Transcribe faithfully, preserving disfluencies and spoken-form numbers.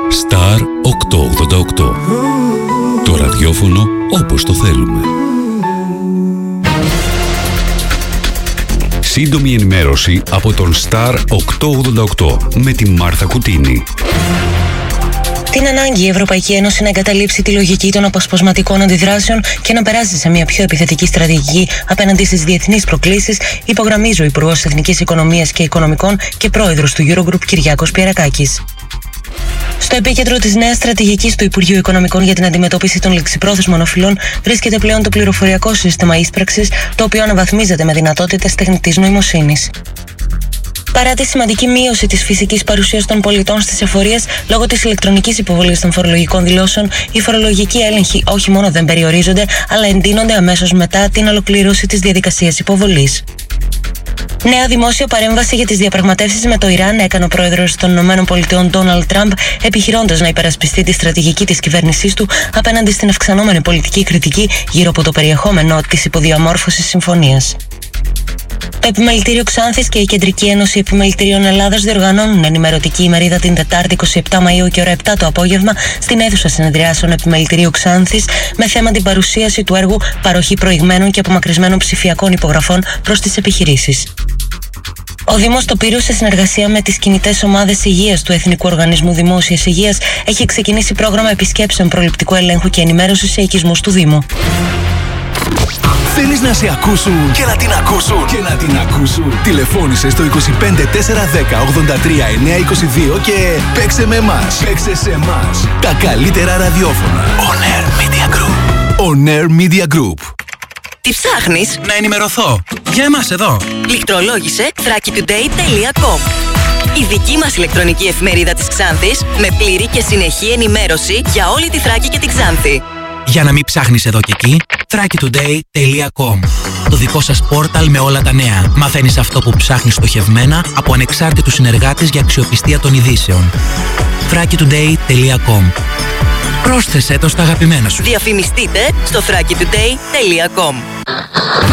Star οκτακόσια ογδόντα οκτώ. Το ραδιόφωνο όπως το θέλουμε. Σύντομη ενημέρωση από τον Star οκτακόσια ογδόντα οκτώ με τη Μάρθα Κουτίνη. Την ανάγκη η Ευρωπαϊκή Ένωση να εγκαταλείψει τη λογική των αποσπασματικών αντιδράσεων και να περάσει σε μια πιο επιθετική στρατηγική απέναντι στις διεθνείς προκλήσεις, υπογραμμίζει ο Υπουργός Εθνικής Οικονομίας και Οικονομικών και Πρόεδρος του Eurogroup Κυριάκος Πιερακάκης. Στο επίκεντρο της νέας στρατηγικής του Υπουργείου Οικονομικών για την αντιμετώπιση των ληξιπρόθεσμων οφειλών βρίσκεται πλέον το πληροφοριακό σύστημα ίσπραξης, το οποίο αναβαθμίζεται με δυνατότητες τεχνητής νοημοσύνης. Παρά τη σημαντική μείωση της φυσικής παρουσίας των πολιτών στις εφορίες λόγω της ηλεκτρονικής υποβολής των φορολογικών δηλώσεων, οι φορολογικοί έλεγχοι όχι μόνο δεν περιορίζονται, αλλά εντείνονται αμέσως μετά την ολοκλήρωση της διαδικασίας υποβολής. Νέα δημόσια παρέμβαση για τις διαπραγματεύσεις με το Ιράν έκανε ο πρόεδρος των ΗΠΑ Ντόναλντ Τραμπ, επιχειρώντας να υπερασπιστεί τη στρατηγική της κυβέρνησής του απέναντι στην αυξανόμενη πολιτική κριτική γύρω από το περιεχόμενο της υποδιαμόρφωσης συμφωνίας. Το Επιμελητήριο Ξάνθης και η Κεντρική Ένωση Επιμελητηρίων Ελλάδας διοργανώνουν ενημερωτική ημερίδα την Τετάρτη είκοσι επτά Μαΐου και ώρα επτά το απόγευμα στην αίθουσα συνεδριάσεων Επιμελητηρίου Ξάνθης με θέμα την παρουσίαση του έργου παροχή προηγμένων και απομακρυσμένων ψηφιακών υπογραφών προς τις επιχειρήσεις. Ο Δήμος Τοπύρου, σε συνεργασία με τις κινητές ομάδες υγείας του Εθνικού Οργανισμού Δημόσιας Υγείας, έχει ξεκινήσει πρόγραμμα επισκέψεων προληπτικού ελέγχου και ενημέρωσης σε οικισμούς του Δήμου. Θέλεις να σε ακούσουν και να την ακούσουν και να την ακούσουν. Τηλεφώνησε στο είκοσι πέντε τετρακόσια δέκα ογδόντα τρία εννιακόσια είκοσι δύο και παίξε με εμάς. Παίξε σε εμάς. Τα καλύτερα ραδιόφωνα. On Air Media Group. On Air Media Group. Τι ψάχνεις? Να ενημερωθώ. Για εμάς εδώ. Λιχτρολόγησε θράκη τουντέι τελεία κομ. Η δική μας ηλεκτρονική εφημερίδα της Ξάνθης με πλήρη και συνεχή ενημέρωση για όλη τη Θράκη και τη Ξάνθη. Για να μην ψάχνεις εδώ και εκεί, θράκη τουντέι τελεία κομ. Το δικό σας πόρταλ με όλα τα νέα. Μαθαίνεις αυτό που ψάχνεις στοχευμένα από ανεξάρτητους συνεργάτες για αξιοπιστία των ειδήσεων. θράκη τουντέι τελεία κομ. Πρόσθεσέ το στα αγαπημένα σου. Διαφημιστείτε στο θράκη τουντέι τελεία κομ.